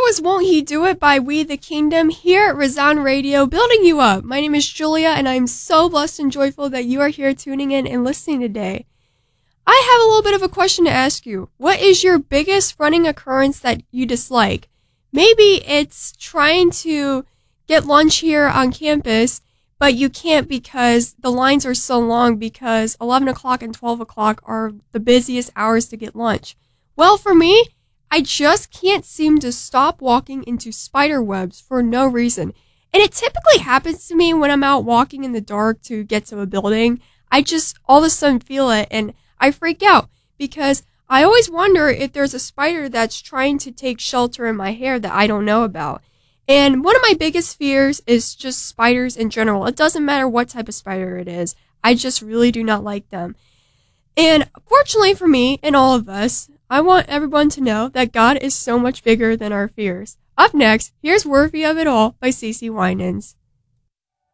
as Won't He Do It by We the Kingdom here at Resound Radio, building you up. My name is Julia, and I'm so blessed and joyful that you are here tuning in and listening today. I have a little bit of a question to ask you. What is your biggest running occurrence that you dislike? Maybe it's trying to get lunch here on campus, but you can't because the lines are so long because 11 o'clock and 12 o'clock are the busiest hours to get lunch. Well, for me, I just can't seem to stop walking into spider webs for no reason. And it typically happens to me when I'm out walking in the dark to get to a building. I just all of a sudden feel it and I freak out because I always wonder if there's a spider that's trying to take shelter in my hair that I don't know about. And one of my biggest fears is just spiders in general. It doesn't matter what type of spider it is. I just really do not like them. And fortunately for me and all of us, I want everyone to know that God is so much bigger than our fears. Up next, here's Worthy of It All by CeCe Winans.